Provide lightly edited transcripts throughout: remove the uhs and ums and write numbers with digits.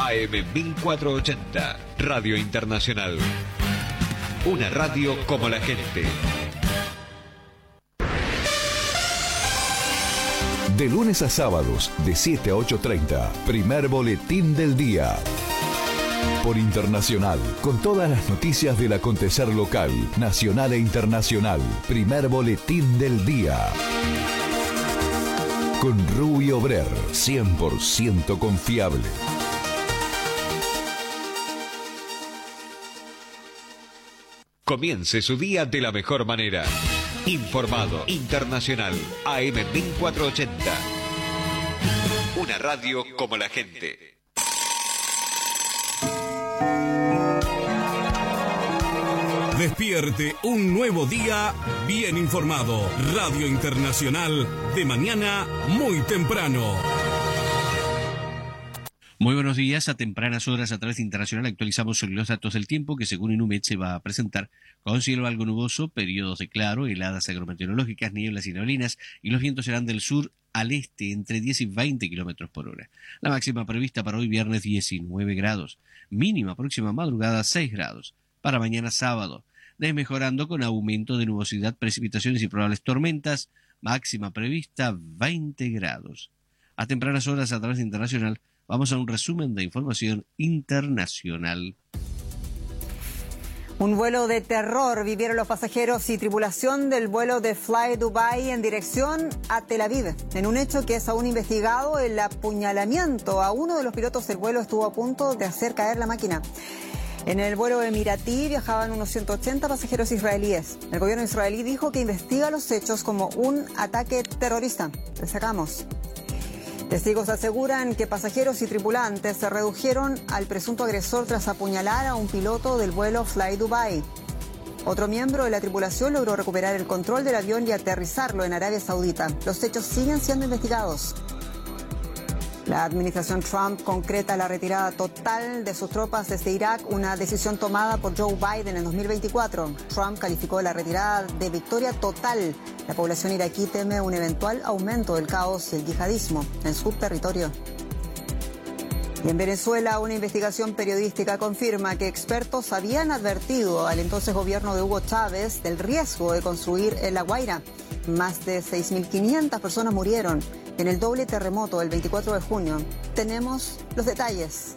AM 1480, Radio Internacional. Una radio como la gente. De lunes a sábados, de 7 a 8:30, primer boletín del día. Por Internacional, con todas las noticias del acontecer local, nacional e internacional. Primer boletín del día. Con Rubio Brer, 100% confiable. Comience su día de la mejor manera. Informado, internacional, AM 1480. Una radio como la gente. Despierte un nuevo día bien informado. Radio Internacional de mañana muy temprano. Muy buenos días. A tempranas horas a través de Internacional actualizamos sobre los datos del tiempo que según Inumet se va a presentar con cielo algo nuboso, periodos de claro, heladas agrometeorológicas, nieblas y neblinas y los vientos serán del sur al este entre 10 y 20 kilómetros por hora. La máxima prevista para hoy viernes 19 grados, mínima próxima madrugada 6 grados. Para mañana sábado, desmejorando con aumento de nubosidad, precipitaciones y probables tormentas, máxima prevista 20 grados. A tempranas horas a través de Internacional vamos a un resumen de información internacional. Un vuelo de terror vivieron los pasajeros y tripulación del vuelo de Fly Dubai en dirección a Tel Aviv. En un hecho que es aún investigado, el apuñalamiento a uno de los pilotos del vuelo estuvo a punto de hacer caer la máquina. En el vuelo emiratí viajaban unos 180 pasajeros israelíes. El gobierno israelí dijo que investiga los hechos como un ataque terrorista. Destacamos. Testigos aseguran que pasajeros y tripulantes se redujeron al presunto agresor tras apuñalar a un piloto del vuelo Fly Dubai. Otro miembro de la tripulación logró recuperar el control del avión y aterrizarlo en Arabia Saudita. Los hechos siguen siendo investigados. La administración Trump concreta la retirada total de sus tropas desde Irak, una decisión tomada por Joe Biden en 2024. Trump calificó la retirada de victoria total. La población iraquí teme un eventual aumento del caos y el yihadismo en su territorio. Y en Venezuela, una investigación periodística confirma que expertos habían advertido al entonces gobierno de Hugo Chávez del riesgo de construir en La Guaira. Más de 6.500 personas murieron en el doble terremoto del 24 de junio. Tenemos los detalles.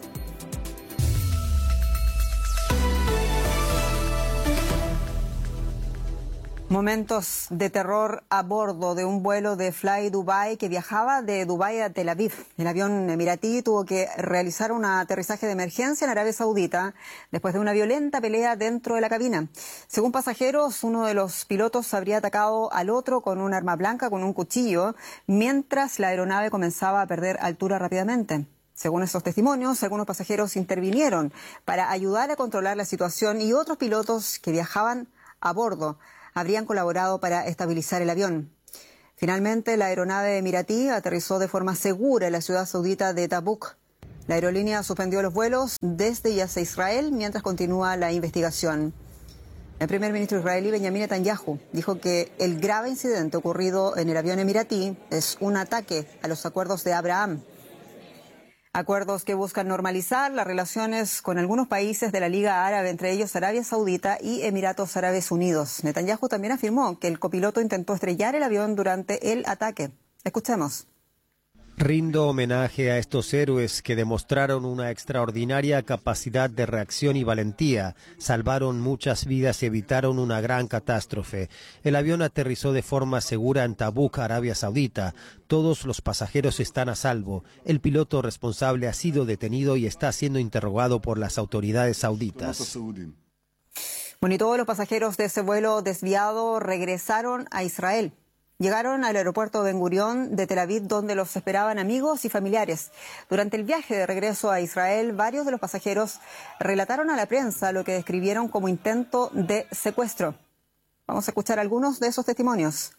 Momentos de terror a bordo de un vuelo de Fly Dubai que viajaba de Dubái a Tel Aviv. El avión emiratí tuvo que realizar un aterrizaje de emergencia en Arabia Saudita después de una violenta pelea dentro de la cabina. Según pasajeros, uno de los pilotos habría atacado al otro con un arma blanca, con un cuchillo, mientras la aeronave comenzaba a perder altura rápidamente. Según esos testimonios, algunos pasajeros intervinieron para ayudar a controlar la situación y otros pilotos que viajaban a bordo habrían colaborado para estabilizar el avión. Finalmente, la aeronave emiratí aterrizó de forma segura en la ciudad saudita de Tabuk. La aerolínea suspendió los vuelos desde y hacia Israel mientras continúa la investigación. El primer ministro israelí Benjamin Netanyahu dijo que el grave incidente ocurrido en el avión emiratí es un ataque a los acuerdos de Abraham. Acuerdos que buscan normalizar las relaciones con algunos países de la Liga Árabe, entre ellos Arabia Saudita y Emiratos Árabes Unidos. Netanyahu también afirmó que el copiloto intentó estrellar el avión durante el ataque. Escuchemos. Rindo homenaje a estos héroes que demostraron una extraordinaria capacidad de reacción y valentía. Salvaron muchas vidas y evitaron una gran catástrofe. El avión aterrizó de forma segura en Tabuk, Arabia Saudita. Todos los pasajeros están a salvo. El piloto responsable ha sido detenido y está siendo interrogado por las autoridades sauditas. Bueno, y todos los pasajeros de ese vuelo desviado regresaron a Israel. Llegaron al aeropuerto Ben Gurión de Tel Aviv, donde los esperaban amigos y familiares. Durante el viaje de regreso a Israel, varios de los pasajeros relataron a la prensa lo que describieron como intento de secuestro. Vamos a escuchar algunos de esos testimonios.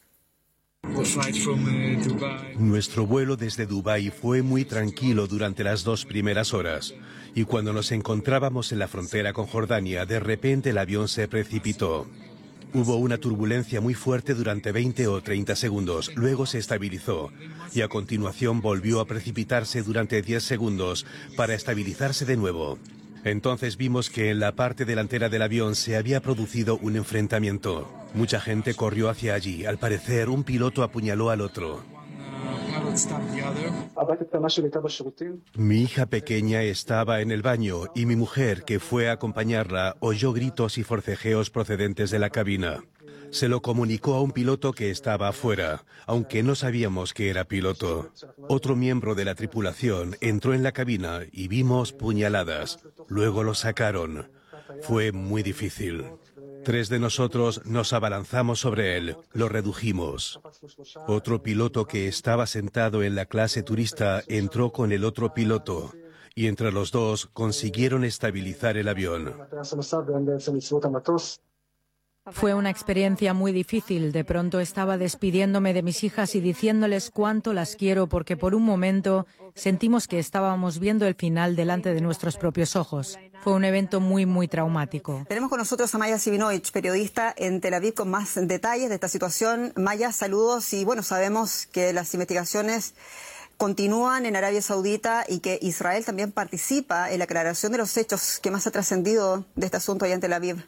Nuestro vuelo desde Dubái fue muy tranquilo durante las 2 primeras horas. Y cuando nos encontrábamos en la frontera con Jordania, de repente el avión se precipitó. Hubo una turbulencia muy fuerte durante 20 o 30 segundos, luego se estabilizó y a continuación volvió a precipitarse durante 10 segundos para estabilizarse de nuevo. Entonces vimos que en la parte delantera del avión se había producido un enfrentamiento. Mucha gente corrió hacia allí. Al parecer, un piloto apuñaló al otro. Mi hija pequeña estaba en el baño y mi mujer, que fue a acompañarla, oyó gritos y forcejeos procedentes de la cabina. Se lo comunicó a un piloto que estaba afuera, aunque no sabíamos que era piloto. Otro miembro de la tripulación entró en la cabina y vimos puñaladas. Luego lo sacaron. Fue muy difícil. 3 de nosotros nos abalanzamos sobre él, lo redujimos. Otro piloto que estaba sentado en la clase turista entró con el otro piloto y entre los dos consiguieron estabilizar el avión. Fue una experiencia muy difícil. De pronto estaba despidiéndome de mis hijas y diciéndoles cuánto las quiero porque por un momento sentimos que estábamos viendo el final delante de nuestros propios ojos. Fue un evento muy, muy traumático. Tenemos con nosotros a Maya Sivinovich, periodista en Tel Aviv, con más detalles de esta situación. Maya, saludos y bueno, sabemos que las investigaciones continúan en Arabia Saudita y que Israel también participa en la aclaración de los hechos. ¿Qué más ha trascendido de este asunto allá en Tel Aviv?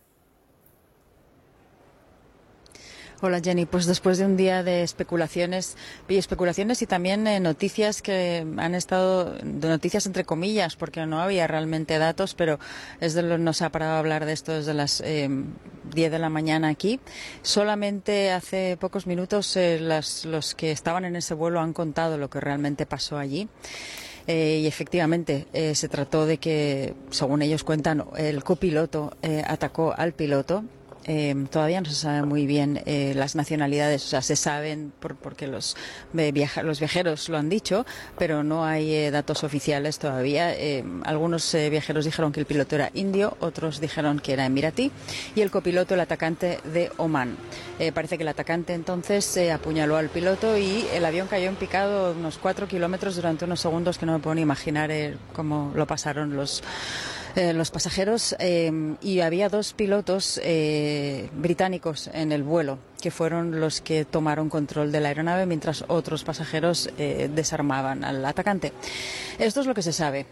Hola Jenny, pues después de un día de especulaciones y también noticias que han estado, de noticias entre comillas, porque no había realmente datos, pero no se ha parado a hablar de esto desde las 10 de la mañana aquí. Solamente hace pocos minutos los que estaban en ese vuelo han contado lo que realmente pasó allí. Y efectivamente se trató de que, según ellos cuentan, el copiloto atacó al piloto. Todavía no se sabe muy bien las nacionalidades, o sea, se saben porque los viajeros lo han dicho, pero no hay datos oficiales todavía. Algunos viajeros dijeron que el piloto era indio, otros dijeron que era emiratí y el copiloto el atacante de Omán. Parece que el atacante entonces apuñaló al piloto y el avión cayó en picado unos 4 kilómetros durante unos segundos que no me puedo ni imaginar cómo lo pasaron los pasajeros, y había 2 pilotos británicos en el vuelo que fueron los que tomaron control de la aeronave mientras otros pasajeros desarmaban al atacante. Esto es lo que se sabe.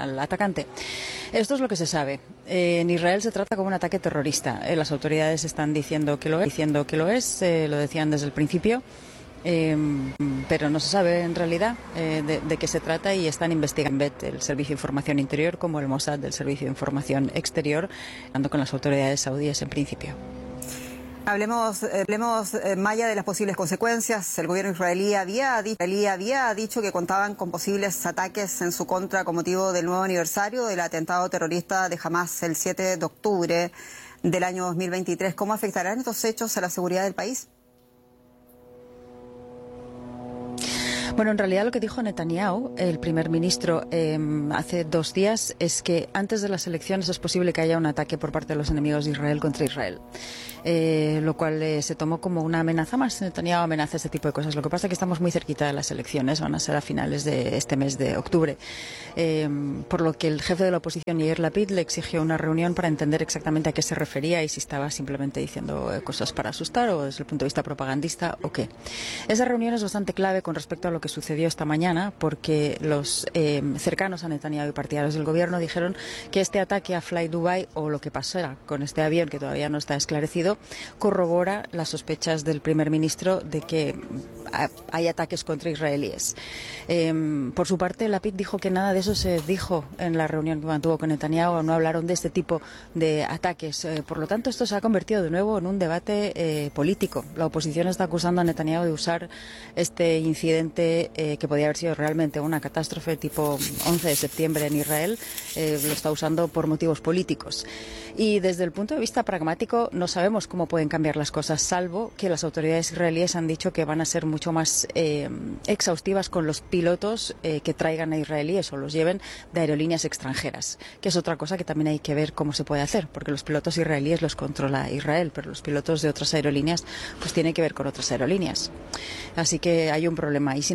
En Israel se trata como un ataque terrorista. Las autoridades están diciendo que lo es, lo decían desde el principio. Pero no se sabe en realidad de qué se trata y están investigando el Servicio de Información Interior como el Mossad del Servicio de Información Exterior, hablando con las autoridades saudíes en principio. Hablemos, Maya, de las posibles consecuencias. El gobierno israelí había dicho que contaban con posibles ataques en su contra con motivo del nuevo aniversario del atentado terrorista de Hamas el 7 de octubre del año 2023. ¿Cómo afectarán estos hechos a la seguridad del país? Bueno, en realidad lo que dijo Netanyahu, el primer ministro, hace 2 días, es que antes de las elecciones es posible que haya un ataque por parte de los enemigos de Israel contra Israel. Lo cual se tomó como una amenaza más. Netanyahu amenaza este tipo de cosas. Lo que pasa es que estamos muy cerquita de las elecciones, van a ser a finales de este mes de octubre. Por lo que el jefe de la oposición, Yair Lapid, le exigió una reunión para entender exactamente a qué se refería y si estaba simplemente diciendo cosas para asustar o desde el punto de vista propagandista o qué. Esa reunión es bastante clave con respecto a lo que sucedió esta mañana, porque los cercanos a Netanyahu y partidarios del gobierno dijeron que este ataque a Fly Dubai o lo que pasara con este avión, que todavía no está esclarecido, corrobora las sospechas del primer ministro de que hay ataques contra israelíes. Por su parte, Lapid dijo que nada de eso se dijo en la reunión que mantuvo con Netanyahu, no hablaron de este tipo de ataques. Por lo tanto, esto se ha convertido de nuevo en un debate político. La oposición está acusando a Netanyahu de usar este incidente, que podía haber sido realmente una catástrofe tipo 11 de septiembre en Israel, lo está usando por motivos políticos. Y desde el punto de vista pragmático no sabemos cómo pueden cambiar las cosas, salvo que las autoridades israelíes han dicho que van a ser mucho más exhaustivas con los pilotos que traigan a israelíes o los lleven de aerolíneas extranjeras, que es otra cosa que también hay que ver cómo se puede hacer, porque los pilotos israelíes los controla Israel, pero los pilotos de otras aerolíneas pues tienen que ver con otras aerolíneas. Así que hay un problema. Y sin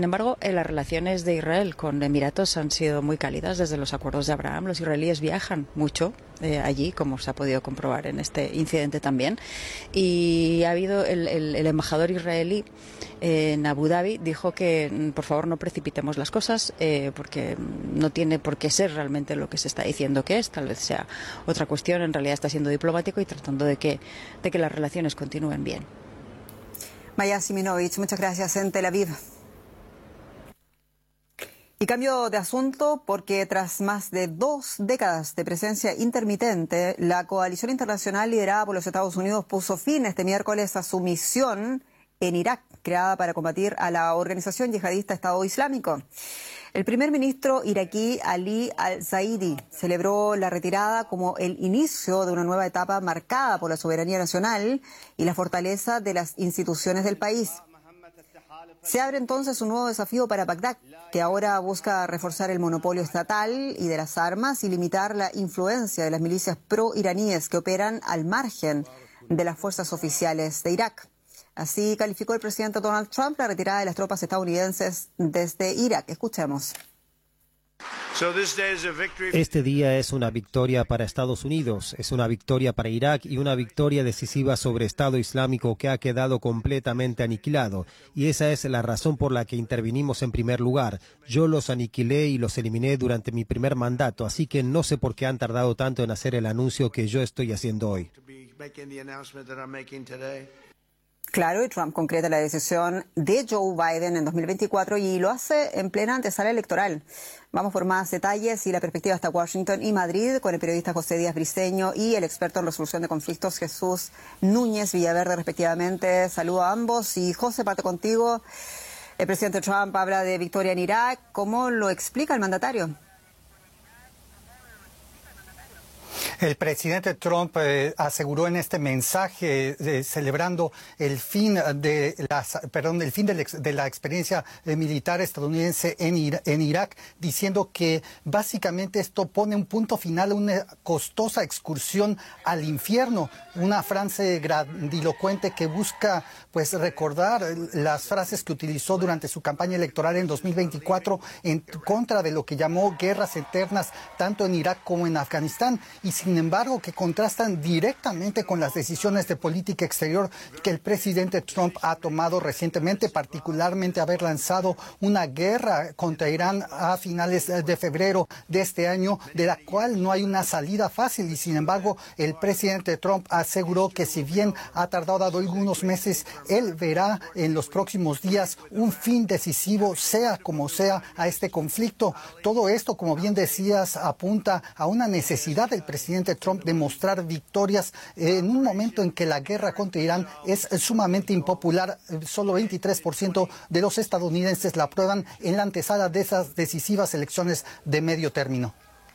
embargo, las relaciones de Israel con Emiratos han sido muy cálidas desde los acuerdos de Abraham. Los israelíes viajan mucho allí, como se ha podido comprobar en este incidente también. Y ha habido el embajador israelí en Abu Dhabi dijo que por favor no precipitemos las cosas porque no tiene por qué ser realmente lo que se está diciendo que es, tal vez sea otra cuestión, en realidad está siendo diplomático y tratando de que las relaciones continúen bien. Maya Siminovich, muchas gracias en Tel Aviv. Y cambio de asunto porque tras más de 2 décadas de presencia intermitente, la coalición internacional liderada por los Estados Unidos puso fin este miércoles a su misión en Irak, creada para combatir a la organización yihadista Estado Islámico. El primer ministro iraquí Ali al-Zaidi celebró la retirada como el inicio de una nueva etapa marcada por la soberanía nacional y la fortaleza de las instituciones del país. Se abre entonces un nuevo desafío para Bagdad, que ahora busca reforzar el monopolio estatal y de las armas y limitar la influencia de las milicias pro-iraníes que operan al margen de las fuerzas oficiales de Irak. Así calificó el presidente Donald Trump la retirada de las tropas estadounidenses desde Irak. Escuchemos. Este día es una victoria para Estados Unidos, es una victoria para Irak y una victoria decisiva sobre Estado Islámico que ha quedado completamente aniquilado. Y esa es la razón por la que intervinimos en primer lugar. Yo los aniquilé y los eliminé durante mi primer mandato, así que no sé por qué han tardado tanto en hacer el anuncio que yo estoy haciendo hoy. Claro, y Trump concreta la decisión de Joe Biden en 2024 y lo hace en plena antesala electoral. Vamos por más detalles y la perspectiva hasta Washington y Madrid con el periodista José Díaz Briceño y el experto en resolución de conflictos Jesús Núñez Villaverde, respectivamente. Saludo a ambos y José, parte contigo. El presidente Trump habla de victoria en Irak. ¿Cómo lo explica el mandatario? El presidente Trump aseguró en este mensaje celebrando el fin de la experiencia militar estadounidense en Irak, diciendo que básicamente esto pone un punto final a una costosa excursión al infierno, una frase grandilocuente que busca pues recordar las frases que utilizó durante su campaña electoral en 2024 en contra de lo que llamó guerras eternas tanto en Irak como en Afganistán, y sin embargo que contrastan directamente con las decisiones de política exterior que el presidente Trump ha tomado recientemente, particularmente haber lanzado una guerra contra Irán a finales de febrero de este año, de la cual no hay una salida fácil, y sin embargo el presidente Trump aseguró que si bien ha tardado algunos meses, él verá en los próximos días un fin decisivo, sea como sea, a este conflicto. Todo esto, como bien decías, apunta a una necesidad del presidente Trump de mostrar victorias en un momento en que la guerra contra Irán es sumamente impopular. Solo 23% de los estadounidenses la aprueban en la antesala de esas decisivas elecciones de medio término.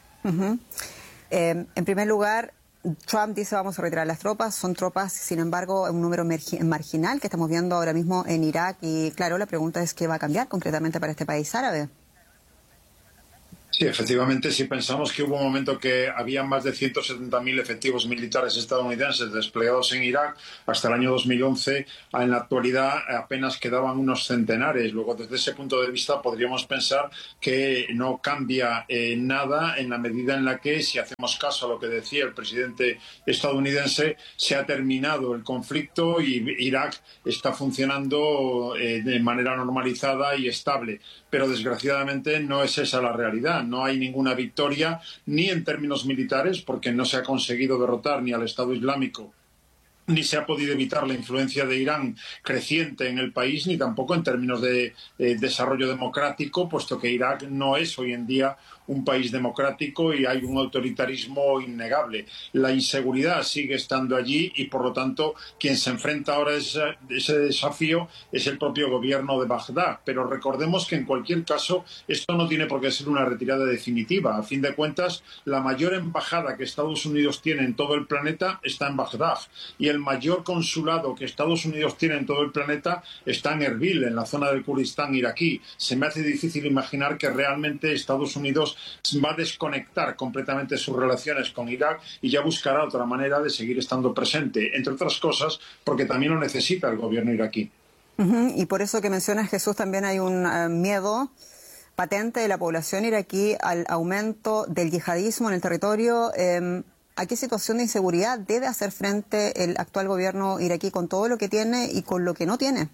En primer lugar, Trump dice vamos a retirar las tropas, son tropas, sin embargo, un número marginal que estamos viendo ahora mismo en Irak y claro, la pregunta es qué va a cambiar concretamente para este país árabe. Sí, efectivamente, si pensamos que hubo un momento que había más de 170.000 efectivos militares estadounidenses desplegados en Irak hasta el año 2011, en la actualidad apenas quedaban unos centenares. Luego, desde ese punto de vista, podríamos pensar que no cambia nada en la medida en la que, si hacemos caso a lo que decía el presidente estadounidense, se ha terminado el conflicto y Irak está funcionando de manera normalizada y estable. Pero, desgraciadamente, no es esa la realidad. No hay ninguna victoria ni en términos militares porque no se ha conseguido derrotar ni al Estado Islámico ni se ha podido evitar la influencia de Irán creciente en el país, ni tampoco en términos de desarrollo democrático, puesto que Irak no es hoy en día un país democrático y hay un autoritarismo innegable. La inseguridad sigue estando allí y, por lo tanto, quien se enfrenta ahora a ese desafío es el propio gobierno de Bagdad. Pero recordemos que, en cualquier caso, esto no tiene por qué ser una retirada definitiva. A fin de cuentas, la mayor embajada que Estados Unidos tiene en todo el planeta está en Bagdad y el mayor consulado que Estados Unidos tiene en todo el planeta está en Erbil, en la zona del Kurdistán iraquí. Se me hace difícil imaginar que realmente Estados Unidos va a desconectar completamente sus relaciones con Irak y ya buscará otra manera de seguir estando presente, entre otras cosas porque también lo necesita el gobierno iraquí. Y por eso que mencionas, Jesús, también hay un miedo patente de la población iraquí al aumento del yihadismo en el territorio. ¿A qué situación de inseguridad debe hacer frente el actual gobierno iraquí con todo lo que tiene y con lo que no tiene?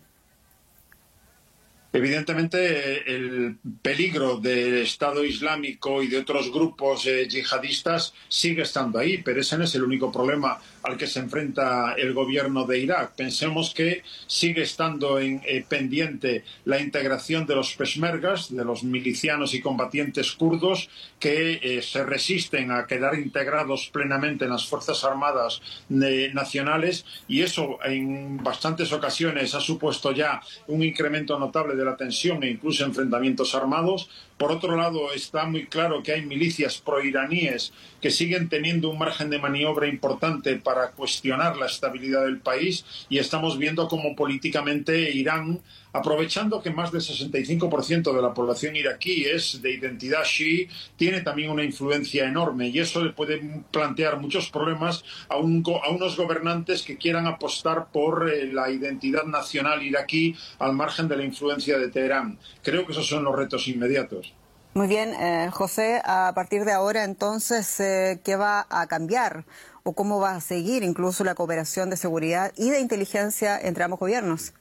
Evidentemente, el peligro del Estado Islámico y de otros grupos yihadistas sigue estando ahí, pero ese no es el único problema al que se enfrenta el gobierno de Irak. Pensemos que sigue estando pendiente la integración de los peshmergas, de los milicianos y combatientes kurdos que se resisten a quedar integrados plenamente en las Fuerzas Armadas nacionales, y eso en bastantes ocasiones ha supuesto ya un incremento notable de la tensión e incluso enfrentamientos armados. Por otro lado, está muy claro que hay milicias proiraníes que siguen teniendo un margen de maniobra importante para cuestionar la estabilidad del país, y estamos viendo cómo políticamente Irán, aprovechando que más del 65% de la población iraquí es de identidad chií, tiene también una influencia enorme, y eso le puede plantear muchos problemas a unos gobernantes que quieran apostar por la identidad nacional iraquí al margen de la influencia de Teherán. Creo que esos son los retos inmediatos. Muy bien, José, a partir de ahora entonces, ¿qué va a cambiar o cómo va a seguir incluso la cooperación de seguridad y de inteligencia entre ambos gobiernos?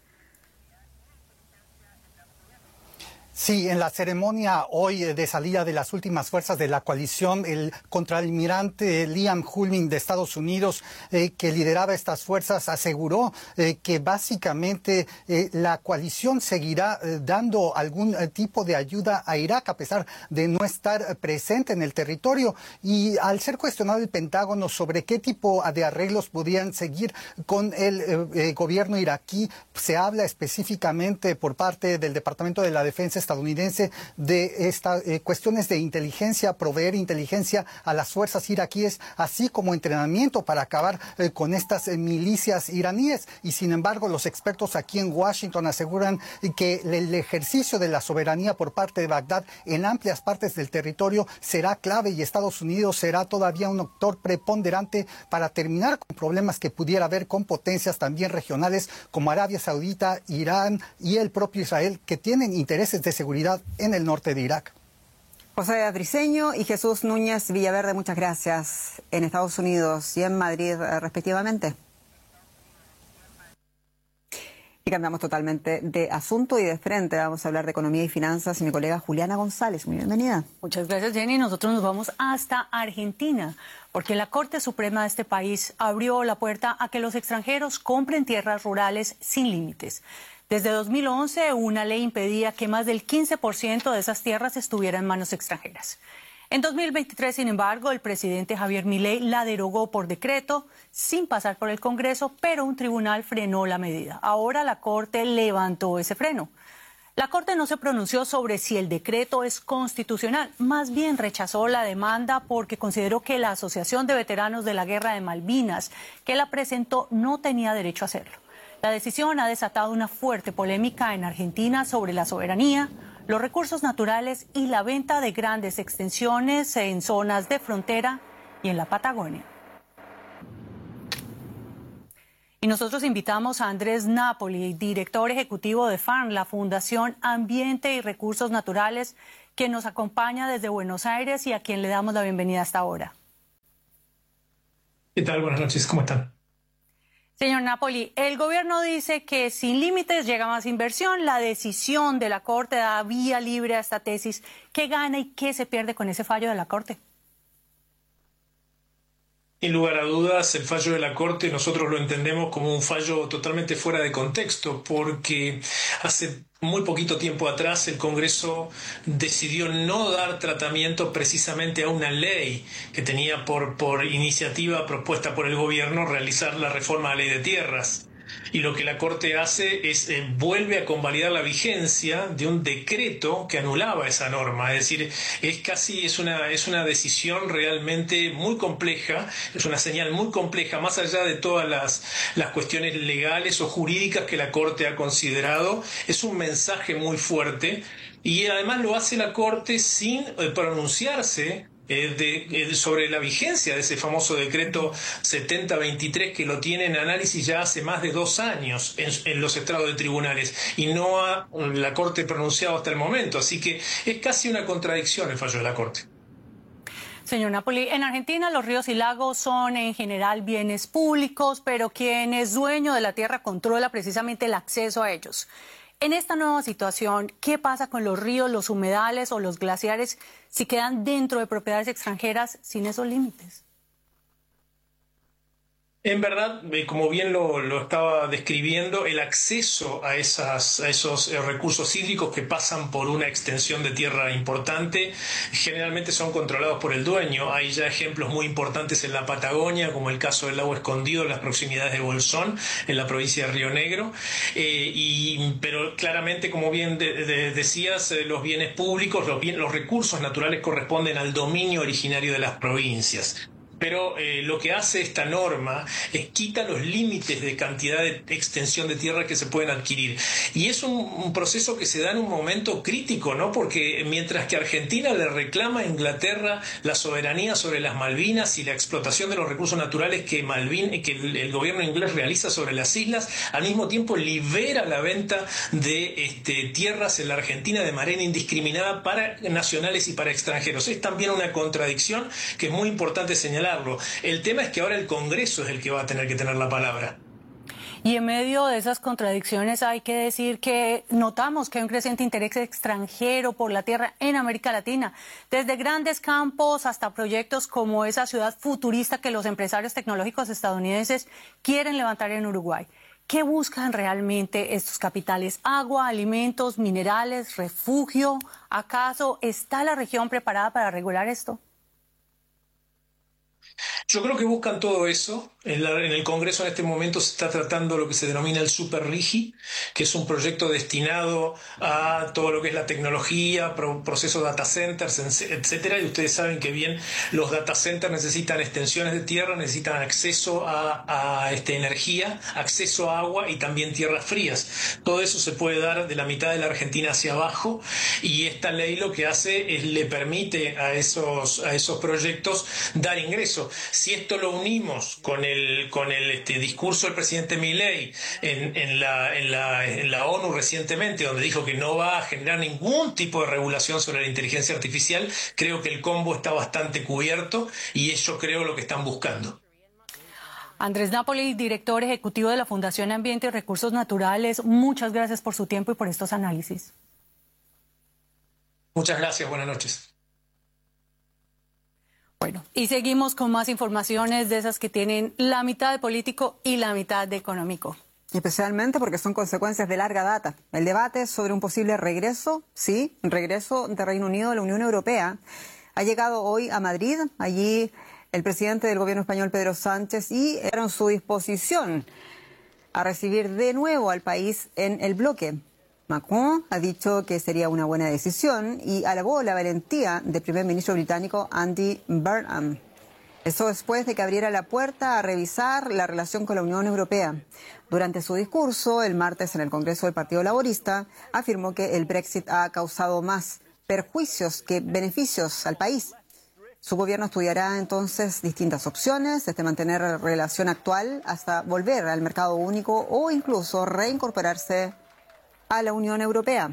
Sí, en la ceremonia hoy de salida de las últimas fuerzas de la coalición, el contraalmirante Liam Hulming de Estados Unidos, que lideraba estas fuerzas, aseguró que básicamente la coalición seguirá dando algún tipo de ayuda a Irak a pesar de no estar presente en el territorio. Y al ser cuestionado el Pentágono sobre qué tipo de arreglos podrían seguir con el gobierno iraquí, se habla específicamente por parte del Departamento de la Defensa estadounidense de cuestiones de inteligencia, proveer inteligencia a las fuerzas iraquíes, así como entrenamiento para acabar con estas milicias iraníes. Y sin embargo, los expertos aquí en Washington aseguran que el ejercicio de la soberanía por parte de Bagdad en amplias partes del territorio será clave, y Estados Unidos será todavía un actor preponderante para terminar con problemas que pudiera haber con potencias también regionales como Arabia Saudita, Irán y el propio Israel, que tienen intereses de seguridad en el norte de Irak. José Briceño y Jesús Núñez Villaverde, muchas gracias, en Estados Unidos y en Madrid respectivamente. Y cambiamos totalmente de asunto y de frente. Vamos a hablar de economía y finanzas y mi colega Juliana González. Muy bienvenida. Muchas gracias, Jenny. Nosotros nos vamos hasta Argentina, porque la Corte Suprema de este país abrió la puerta a que los extranjeros compren tierras rurales sin límites. Desde 2011, una ley impedía que más del 15% de esas tierras estuvieran en manos extranjeras. En 2023, sin embargo, el presidente Javier Milei la derogó por decreto, sin pasar por el Congreso, pero un tribunal frenó la medida. Ahora la Corte levantó ese freno. La Corte no se pronunció sobre si el decreto es constitucional, más bien rechazó la demanda porque consideró que la Asociación de Veteranos de la Guerra de Malvinas, que la presentó, no tenía derecho a hacerlo. La decisión ha desatado una fuerte polémica en Argentina sobre la soberanía, los recursos naturales y la venta de grandes extensiones en zonas de frontera y en la Patagonia. Y nosotros invitamos a Andrés Napoli, director ejecutivo de FARN, la Fundación Ambiente y Recursos Naturales, que nos acompaña desde Buenos Aires y a quien le damos la bienvenida hasta ahora. ¿Qué tal? Buenas noches, ¿cómo están? Señor Napoli, el gobierno dice que sin límites llega más inversión. La decisión de la Corte da vía libre a esta tesis. ¿Qué gana y qué se pierde con ese fallo de la Corte? Sin lugar a dudas, el fallo de la Corte nosotros lo entendemos como un fallo totalmente fuera de contexto, porque hace muy poquito tiempo atrás el Congreso decidió no dar tratamiento precisamente a una ley que tenía por iniciativa propuesta por el gobierno realizar la reforma a la ley de tierras. Y lo que la Corte hace es vuelve a convalidar la vigencia de un decreto que anulaba esa norma. Es decir, es una decisión realmente muy compleja, es una señal muy compleja, más allá de todas las cuestiones legales o jurídicas que la Corte ha considerado. Es un mensaje muy fuerte y además lo hace la Corte sin pronunciarse sobre la vigencia de ese famoso decreto 7023 que lo tiene en análisis ya hace más de 2 años en los estrados de tribunales y no ha la Corte pronunciado hasta el momento. Así que es casi una contradicción el fallo de la Corte. Señor Napoli, en Argentina los ríos y lagos son en general bienes públicos, pero quien es dueño de la tierra controla precisamente el acceso a ellos. En esta nueva situación, ¿qué pasa con los ríos, los humedales o los glaciares si quedan dentro de propiedades extranjeras sin esos límites? En verdad, como bien lo estaba describiendo, el acceso a esos recursos hídricos que pasan por una extensión de tierra importante generalmente son controlados por el dueño. Hay ya ejemplos muy importantes en la Patagonia, como el caso del lago Escondido en las proximidades de Bolsón, en la provincia de Río Negro. Pero claramente, como bien decías, los bienes públicos, los recursos naturales corresponden al dominio originario de las provincias. Pero lo que hace esta norma es quita los límites de cantidad de extensión de tierra que se pueden adquirir. Y es un proceso que se da en un momento crítico, ¿no? Porque mientras que Argentina le reclama a Inglaterra la soberanía sobre las Malvinas y la explotación de los recursos naturales que el gobierno inglés realiza sobre las islas, al mismo tiempo libera la venta de tierras en la Argentina de manera indiscriminada para nacionales y para extranjeros. Es también una contradicción que es muy importante señalar. El tema es que ahora el Congreso es el que va a tener que tener la palabra. Y en medio de esas contradicciones hay que decir que notamos que hay un creciente interés extranjero por la tierra en América Latina, desde grandes campos hasta proyectos como esa ciudad futurista que los empresarios tecnológicos estadounidenses quieren levantar en Uruguay. ¿Qué buscan realmente estos capitales? ¿Agua, alimentos, minerales, refugio? ¿Acaso está la región preparada para regular esto? Yo creo que buscan todo eso. En el Congreso en este momento se está tratando lo que se denomina el Super RIGI, que es un proyecto destinado a todo lo que es la tecnología, procesos data centers, etcétera. Y ustedes saben que bien los data centers necesitan extensiones de tierra, necesitan acceso a energía, acceso a agua y también tierras frías. Todo eso se puede dar de la mitad de la Argentina hacia abajo y esta ley lo que hace es le permite a esos proyectos dar ingreso. Si esto lo unimos con el discurso del presidente Milei en la ONU recientemente, donde dijo que no va a generar ningún tipo de regulación sobre la inteligencia artificial, creo que el combo está bastante cubierto y es, yo creo, lo que están buscando. Andrés Napoli, director ejecutivo de la Fundación Ambiente y Recursos Naturales, muchas gracias por su tiempo y por estos análisis. Muchas gracias, buenas noches. Bueno, y seguimos con más informaciones de esas que tienen la mitad de político y la mitad de económico. Especialmente porque son consecuencias de larga data. El debate sobre un posible regreso de Reino Unido a la Unión Europea, ha llegado hoy a Madrid. Allí el presidente del gobierno español, Pedro Sánchez, y era en su disposición a recibir de nuevo al país en el bloque. Macron ha dicho que sería una buena decisión y alabó la valentía del primer ministro británico Andy Burnham. Eso después de que abriera la puerta a revisar la relación con la Unión Europea. Durante su discurso el martes en el Congreso del Partido Laborista, afirmó que el Brexit ha causado más perjuicios que beneficios al país. Su gobierno estudiará entonces distintas opciones, desde mantener la relación actual hasta volver al mercado único o incluso reincorporarse a la Unión Europea.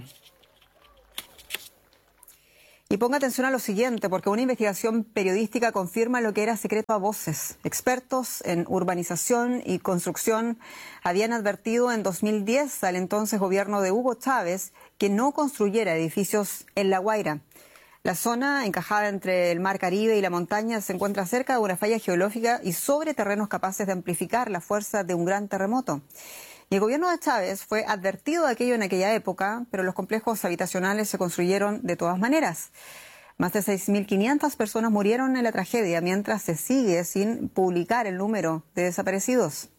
Y ponga atención a lo siguiente, porque una investigación periodística confirma lo que era secreto a voces. Expertos en urbanización y construcción habían advertido en 2010 al entonces gobierno de Hugo Chávez que no construyera edificios en La Guaira. La zona, encajada entre el mar Caribe y la montaña, se encuentra cerca de una falla geológica y sobre terrenos capaces de amplificar la fuerza de un gran terremoto. Y el gobierno de Chávez fue advertido de aquello en aquella época, pero los complejos habitacionales se construyeron de todas maneras. Más de 6.500 personas murieron en la tragedia, mientras se sigue sin publicar el número de desaparecidos.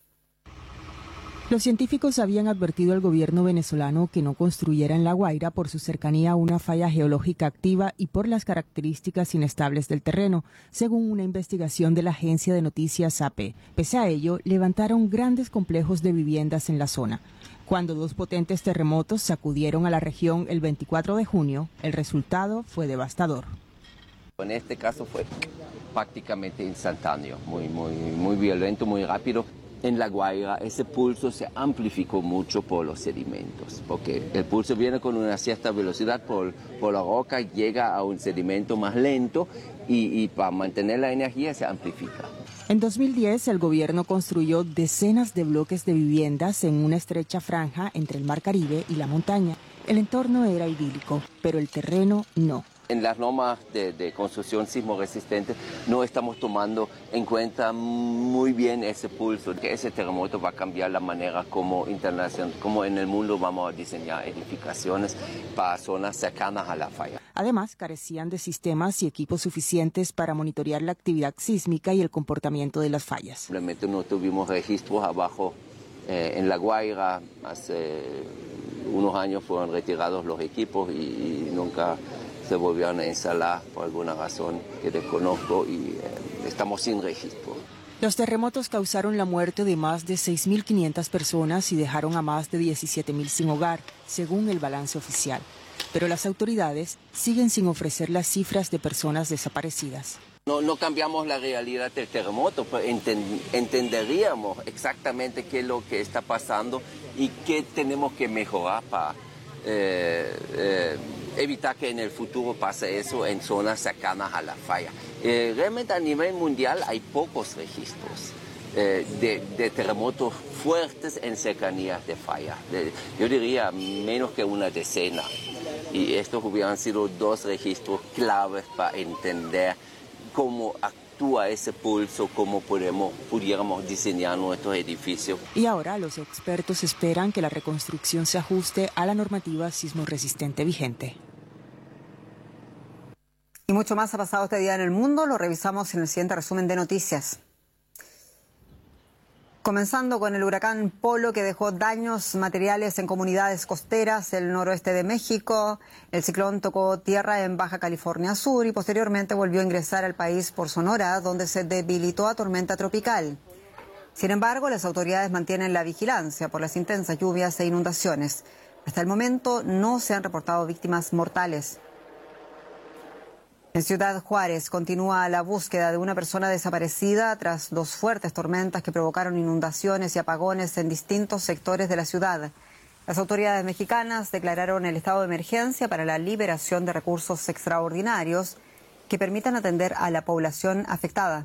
Los científicos habían advertido al gobierno venezolano que no construyera en La Guaira por su cercanía a una falla geológica activa y por las características inestables del terreno, según una investigación de la agencia de noticias AP. Pese a ello, levantaron grandes complejos de viviendas en la zona. Cuando 2 potentes terremotos sacudieron a la región el 24 de junio, el resultado fue devastador. En este caso fue prácticamente instantáneo, muy violento, muy rápido. En La Guaira ese pulso se amplificó mucho por los sedimentos, porque el pulso viene con una cierta velocidad por la roca, llega a un sedimento más lento y para mantener la energía se amplifica. En 2010, el gobierno construyó decenas de bloques de viviendas en una estrecha franja entre el Mar Caribe y la montaña. El entorno era idílico, pero el terreno no. En las normas de construcción sismo resistente no estamos tomando en cuenta muy bien ese pulso, que ese terremoto va a cambiar la manera como en el mundo vamos a diseñar edificaciones para zonas cercanas a la falla. Además, carecían de sistemas y equipos suficientes para monitorear la actividad sísmica y el comportamiento de las fallas. Simplemente no tuvimos registros abajo en La Guaira. Hace unos años fueron retirados los equipos y nunca se volvieron a instalar por alguna razón que desconozco y estamos sin registro. Los terremotos causaron la muerte de más de 6.500 personas y dejaron a más de 17.000 sin hogar, según el balance oficial. Pero las autoridades siguen sin ofrecer las cifras de personas desaparecidas. No cambiamos la realidad del terremoto, pero entenderíamos exactamente qué es lo que está pasando y qué tenemos que mejorar para evitar que en el futuro pase eso en zonas cercanas a la falla. Realmente a nivel mundial hay pocos registros de terremotos fuertes en cercanías de falla. Yo diría menos que una decena. Y estos hubieran sido 2 registros claves para entender cómo actúa ese pulso, cómo pudiéramos diseñar nuestros edificios. Y ahora los expertos esperan que la reconstrucción se ajuste a la normativa sismo resistente vigente. Y mucho más ha pasado este día en el mundo, lo revisamos en el siguiente resumen de noticias. Comenzando con el huracán Polo, que dejó daños materiales en comunidades costeras del noroeste de México. El ciclón tocó tierra en Baja California Sur y posteriormente volvió a ingresar al país por Sonora, donde se debilitó a tormenta tropical. Sin embargo, las autoridades mantienen la vigilancia por las intensas lluvias e inundaciones. Hasta el momento no se han reportado víctimas mortales. En Ciudad Juárez continúa la búsqueda de una persona desaparecida tras 2 fuertes tormentas que provocaron inundaciones y apagones en distintos sectores de la ciudad. Las autoridades mexicanas declararon el estado de emergencia para la liberación de recursos extraordinarios que permitan atender a la población afectada.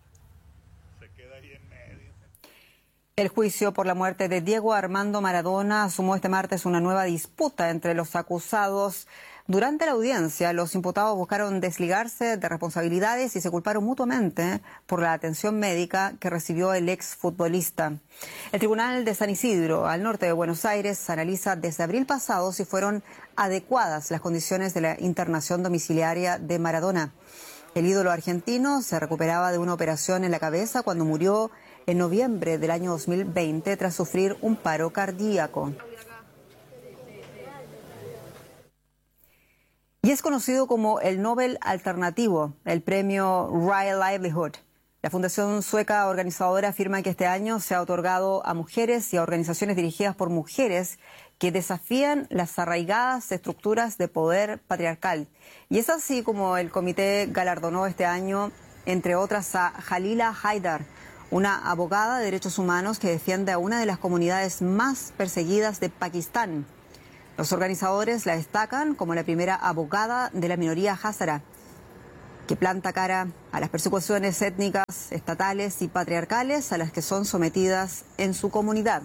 El juicio por la muerte de Diego Armando Maradona sumó este martes una nueva disputa entre los acusados. Durante la audiencia, los imputados buscaron desligarse de responsabilidades y se culparon mutuamente por la atención médica que recibió el exfutbolista. El Tribunal de San Isidro, al norte de Buenos Aires, analiza desde abril pasado si fueron adecuadas las condiciones de la internación domiciliaria de Maradona. El ídolo argentino se recuperaba de una operación en la cabeza cuando murió en noviembre del año 2020 tras sufrir un paro cardíaco. Y es conocido como el Nobel Alternativo, el premio Real Livelihood. La fundación sueca organizadora afirma que este año se ha otorgado a mujeres y a organizaciones dirigidas por mujeres que desafían las arraigadas estructuras de poder patriarcal. Y es así como el comité galardonó este año, entre otras, a Jalila Haidar, una abogada de derechos humanos que defiende a una de las comunidades más perseguidas de Pakistán. Los organizadores la destacan como la primera abogada de la minoría hazara, que planta cara a las persecuciones étnicas, estatales y patriarcales a las que son sometidas en su comunidad.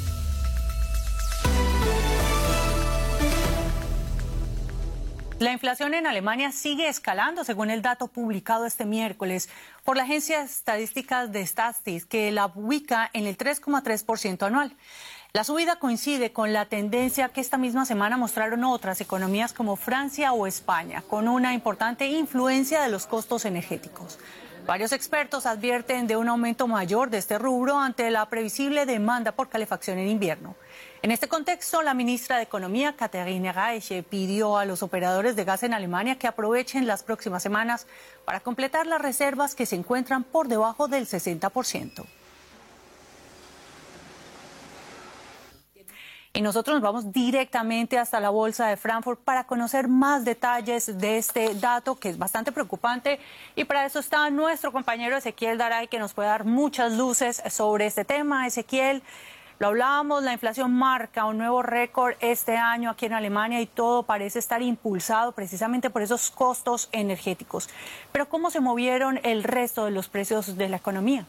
La inflación en Alemania sigue escalando, según el dato publicado este miércoles por la agencia de estadísticas de Statista, que la ubica en el 3,3% anual. La subida coincide con la tendencia que esta misma semana mostraron otras economías como Francia o España, con una importante influencia de los costos energéticos. Varios expertos advierten de un aumento mayor de este rubro ante la previsible demanda por calefacción en invierno. En este contexto, la ministra de Economía, Katharina Reiche, pidió a los operadores de gas en Alemania que aprovechen las próximas semanas para completar las reservas que se encuentran por debajo del 60%. Y nosotros nos vamos directamente hasta la Bolsa de Frankfurt para conocer más detalles de este dato que es bastante preocupante. Y para eso está nuestro compañero Ezequiel Garay, que nos puede dar muchas luces sobre este tema. Ezequiel, lo hablábamos, la inflación marca un nuevo récord este año aquí en Alemania y todo parece estar impulsado precisamente por esos costos energéticos. Pero ¿cómo se movieron el resto de los precios de la economía?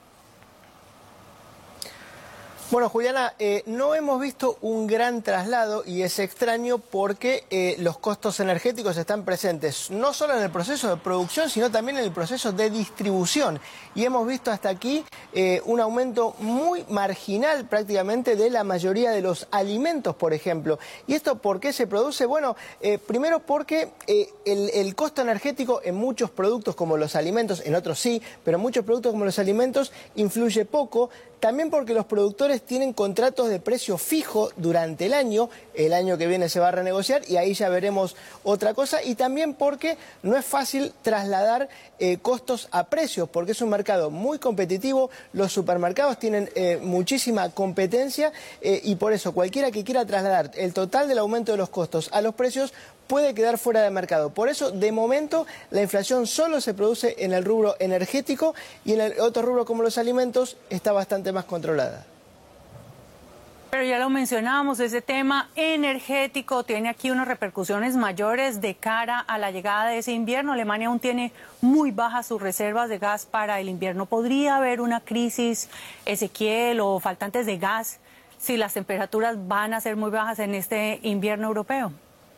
Bueno, Juliana, no hemos visto un gran traslado y es extraño porque los costos energéticos están presentes no solo en el proceso de producción, sino también en el proceso de distribución. Y hemos visto hasta aquí un aumento muy marginal prácticamente de la mayoría de los alimentos, por ejemplo. ¿Y esto por qué se produce? Bueno, primero porque el costo energético en muchos productos como los alimentos, en otros sí, pero en muchos productos como los alimentos influye poco. También porque los productores tienen contratos de precio fijo durante el año que viene se va a renegociar y ahí ya veremos otra cosa. Y también porque no es fácil trasladar costos a precios, porque es un mercado muy competitivo, los supermercados tienen muchísima competencia y por eso cualquiera que quiera trasladar el total del aumento de los costos a los precios puede quedar fuera de mercado. Por eso, de momento, la inflación solo se produce en el rubro energético y en el otro rubro como los alimentos está bastante más controlada. Pero ya lo mencionamos, ese tema energético tiene aquí unas repercusiones mayores de cara a la llegada de ese invierno. Alemania aún tiene muy bajas sus reservas de gas para el invierno. ¿Podría haber una crisis, Ezequiel, o faltantes de gas si las temperaturas van a ser muy bajas en este invierno europeo?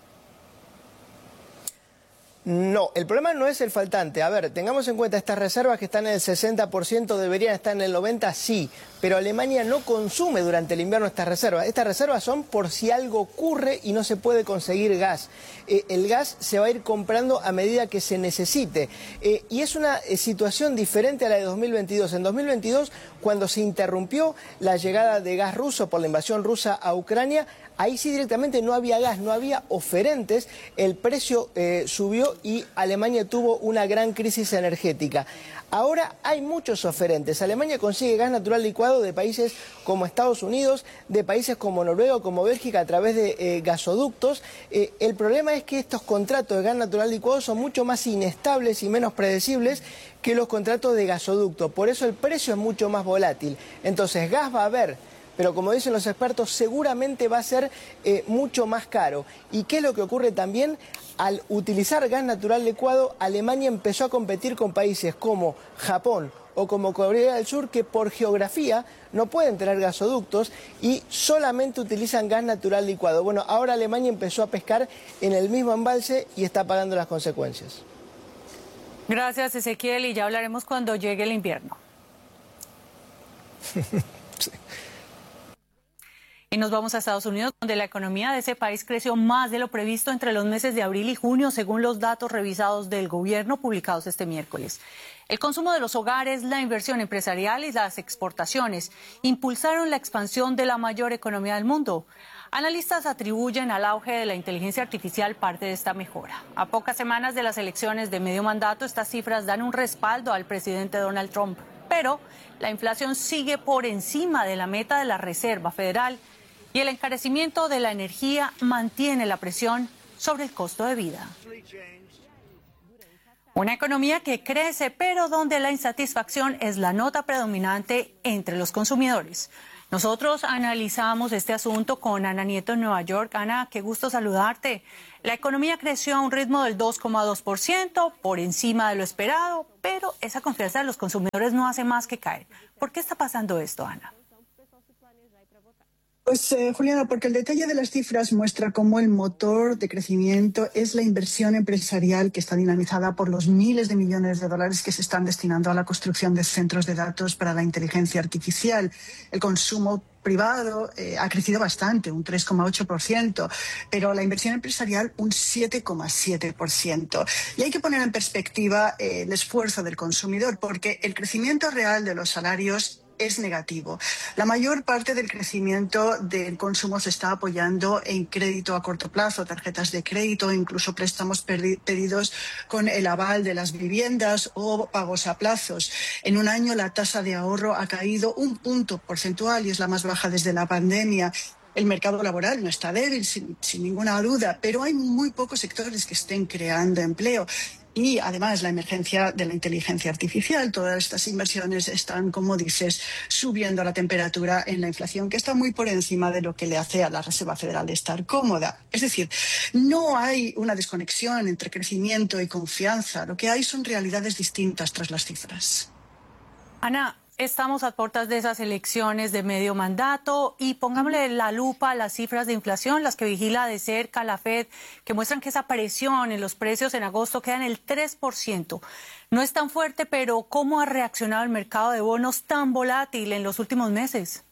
No, el problema no es el faltante. A ver, tengamos en cuenta estas reservas que están en el 60%, deberían estar en el 90%, sí, pero Alemania no consume durante el invierno estas reservas. Estas reservas son por si algo ocurre y no se puede conseguir gas. El gas se va a ir comprando a medida que se necesite. Y es una situación diferente a la de 2022. En 2022, cuando se interrumpió la llegada de gas ruso por la invasión rusa a Ucrania, ahí sí directamente no había gas, no había oferentes, el precio subió y Alemania tuvo una gran crisis energética. Ahora hay muchos oferentes. Alemania consigue gas natural licuado de países como Estados Unidos, de países como Noruega, como Bélgica, a través de gasoductos. El problema es que estos contratos de gas natural licuado son mucho más inestables y menos predecibles que los contratos de gasoducto. Por eso el precio es mucho más volátil. Entonces gas va a haber, pero como dicen los expertos, seguramente va a ser mucho más caro. ¿Y qué es lo que ocurre también? Al utilizar gas natural licuado, Alemania empezó a competir con países como Japón o como Corea del Sur, que por geografía no pueden tener gasoductos y solamente utilizan gas natural licuado. Bueno, ahora Alemania empezó a pescar en el mismo embalse y está pagando las consecuencias. Gracias, Ezequiel, y ya hablaremos cuando llegue el invierno. Sí. Y nos vamos a Estados Unidos, donde la economía de ese país creció más de lo previsto entre los meses de abril y junio, según los datos revisados del gobierno publicados este miércoles. El consumo de los hogares, la inversión empresarial y las exportaciones impulsaron la expansión de la mayor economía del mundo. Analistas atribuyen al auge de la inteligencia artificial parte de esta mejora. A pocas semanas de las elecciones de medio mandato, estas cifras dan un respaldo al presidente Donald Trump. Pero la inflación sigue por encima de la meta de la Reserva Federal y el encarecimiento de la energía mantiene la presión sobre el costo de vida. Una economía que crece, pero donde la insatisfacción es la nota predominante entre los consumidores. Nosotros analizamos este asunto con Ana Nieto en Nueva York. Ana, qué gusto saludarte. La economía creció a un ritmo del 2,2%, por encima de lo esperado, pero esa confianza de los consumidores no hace más que caer. ¿Por qué está pasando esto, Ana? Pues, Juliana, porque el detalle de las cifras muestra cómo el motor de crecimiento es la inversión empresarial que está dinamizada por los miles de millones de dólares que se están destinando a la construcción de centros de datos para la inteligencia artificial. El consumo privado ha crecido bastante, un 3,8%, pero la inversión empresarial un 7,7%. Y hay que poner en perspectiva el esfuerzo del consumidor, porque el crecimiento real de los salarios es negativo. La mayor parte del crecimiento del consumo se está apoyando en crédito a corto plazo, tarjetas de crédito, incluso préstamos pedidos con el aval de las viviendas o pagos a plazos. En un año la tasa de ahorro ha caído 1 punto porcentual y es la más baja desde la pandemia. El mercado laboral no está débil, sin ninguna duda, pero hay muy pocos sectores que estén creando empleo. Y además la emergencia de la inteligencia artificial, todas estas inversiones están, como dices, subiendo la temperatura en la inflación, que está muy por encima de lo que le hace a la Reserva Federal estar cómoda. Es decir, no hay una desconexión entre crecimiento y confianza, lo que hay son realidades distintas tras las cifras. Ana, estamos a puertas de esas elecciones de medio mandato y pongámosle la lupa a las cifras de inflación, las que vigila de cerca la Fed, que muestran que esa presión en los precios en agosto queda en el 3%. No es tan fuerte, pero ¿cómo ha reaccionado el mercado de bonos tan volátil en los últimos meses?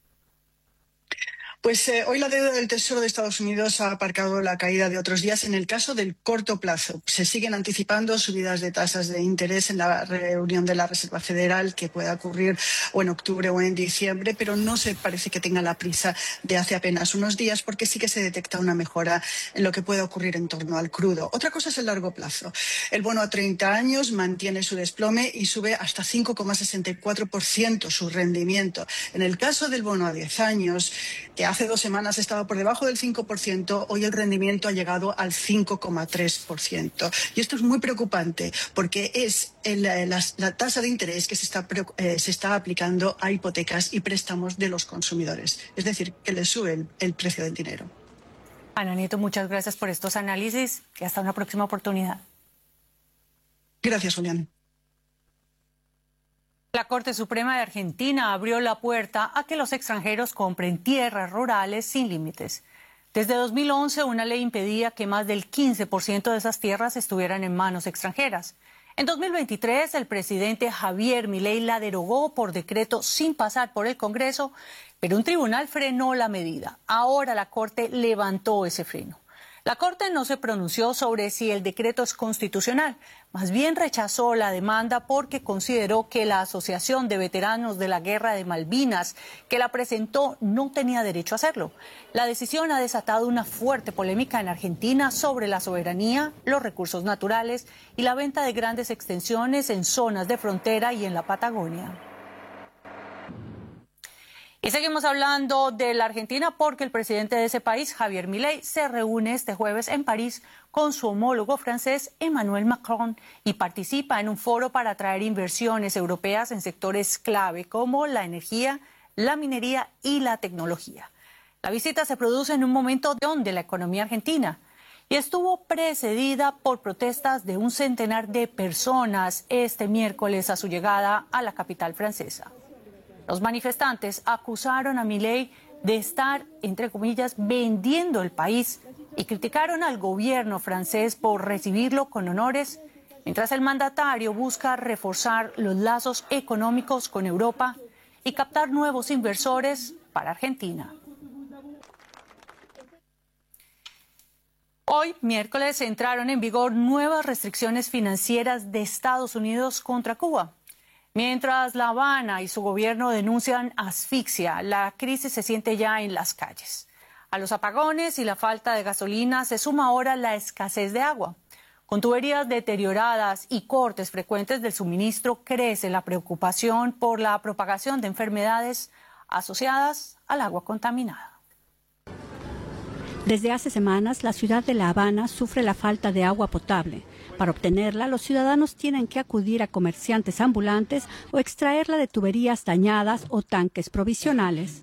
Pues hoy la deuda del Tesoro de Estados Unidos ha aparcado la caída de otros días. En el caso del corto plazo, se siguen anticipando subidas de tasas de interés en la reunión de la Reserva Federal, que pueda ocurrir o en octubre o en diciembre, pero no se parece que tenga la prisa de hace apenas unos días, porque sí que se detecta una mejora en lo que pueda ocurrir en torno al crudo. Otra cosa es el largo plazo. El bono a 30 años mantiene su desplome y sube hasta 5,64% su rendimiento. En el caso del bono a 10 años, que hace 2 semanas estaba por debajo del 5%, hoy el rendimiento ha llegado al 5,3%. Y esto es muy preocupante porque es la tasa de interés que se está aplicando a hipotecas y préstamos de los consumidores. Es decir, que les sube el precio del dinero. Ana Nieto, muchas gracias por estos análisis y hasta una próxima oportunidad. Gracias, Julián. La Corte Suprema de Argentina abrió la puerta a que los extranjeros compren tierras rurales sin límites. Desde 2011, una ley impedía que más del 15% de esas tierras estuvieran en manos extranjeras. En 2023, el presidente Javier Milei la derogó por decreto sin pasar por el Congreso, pero un tribunal frenó la medida. Ahora la Corte levantó ese freno. La Corte no se pronunció sobre si el decreto es constitucional, más bien rechazó la demanda porque consideró que la Asociación de Veteranos de la Guerra de Malvinas, que la presentó, no tenía derecho a hacerlo. La decisión ha desatado una fuerte polémica en Argentina sobre la soberanía, los recursos naturales y la venta de grandes extensiones en zonas de frontera y en la Patagonia. Y seguimos hablando de la Argentina porque el presidente de ese país, Javier Milei, se reúne este jueves en París con su homólogo francés Emmanuel Macron y participa en un foro para atraer inversiones europeas en sectores clave como la energía, la minería y la tecnología. La visita se produce en un momento de la economía argentina y estuvo precedida por protestas de un centenar de personas este miércoles a su llegada a la capital francesa. Los manifestantes acusaron a Milei de estar, entre comillas, vendiendo el país y criticaron al gobierno francés por recibirlo con honores, mientras el mandatario busca reforzar los lazos económicos con Europa y captar nuevos inversores para Argentina. Hoy, miércoles, entraron en vigor nuevas restricciones financieras de Estados Unidos contra Cuba. Mientras La Habana y su gobierno denuncian asfixia, la crisis se siente ya en las calles. A los apagones y la falta de gasolina se suma ahora la escasez de agua. Con tuberías deterioradas y cortes frecuentes del suministro, crece la preocupación por la propagación de enfermedades asociadas al agua contaminada. Desde hace semanas, la ciudad de La Habana sufre la falta de agua potable. Para obtenerla, los ciudadanos tienen que acudir a comerciantes ambulantes o extraerla de tuberías dañadas o tanques provisionales.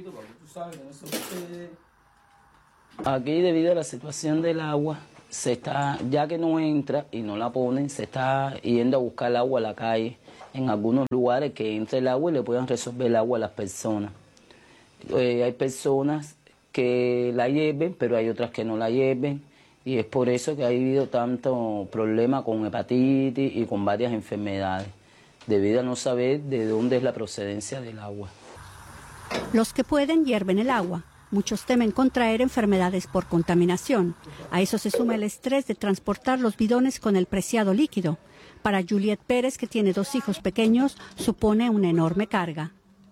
Aquí, debido a la situación del agua, ya que no entra y no la ponen, se está yendo a buscar el agua a la calle, en algunos lugares que entre el agua y le puedan resolver el agua a las personas. Hay personas que la lleven, pero hay otras que no la lleven. Y es por eso que ha habido tanto problema con hepatitis y con varias enfermedades, debido a no saber de dónde es la procedencia del agua. Los que pueden hierven el agua. Muchos temen contraer enfermedades por contaminación. A eso se suma el estrés de transportar los bidones con el preciado líquido. Para Juliet Pérez, que tiene 2 hijos pequeños, supone una enorme carga.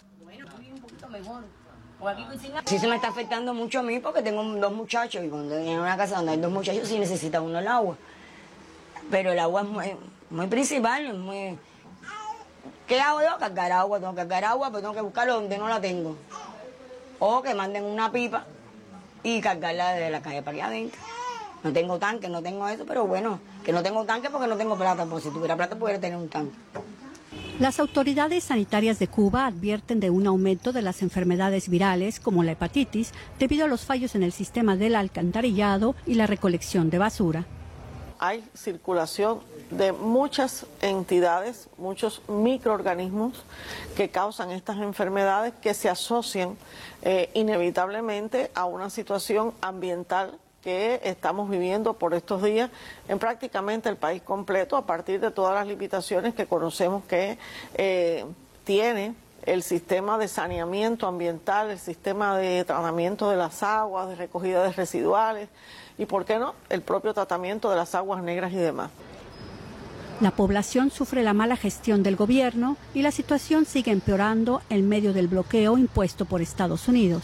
Sí se me está afectando mucho a mí porque tengo 2 muchachos y cuando en una casa donde hay 2 muchachos sí necesita uno el agua. Pero el agua es muy principal, ¿Qué hago yo? Cargar agua, tengo que cargar agua, pero tengo que buscarlo donde no la tengo. o que manden una pipa y cargarla de la calle para allá adentro. No tengo tanque, no tengo eso, pero bueno, que no tengo tanque porque no tengo plata, porque si tuviera plata pudiera tener un tanque. Las autoridades sanitarias de Cuba advierten de un aumento de las enfermedades virales como la hepatitis debido a los fallos en el sistema del alcantarillado y la recolección de basura. Hay circulación de muchas entidades, muchos microorganismos que causan estas enfermedades que se asocian inevitablemente a una situación ambiental que estamos viviendo por estos días en prácticamente el país completo, a partir de todas las limitaciones que conocemos que tiene el sistema de saneamiento ambiental, el sistema de tratamiento de las aguas, de recogida de residuales y, ¿por qué no?, el propio tratamiento de las aguas negras y demás. La población sufre la mala gestión del gobierno y la situación sigue empeorando en medio del bloqueo impuesto por Estados Unidos.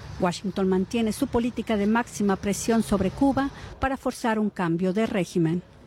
Washington mantiene su política de máxima presión sobre Cuba para forzar un cambio de régimen.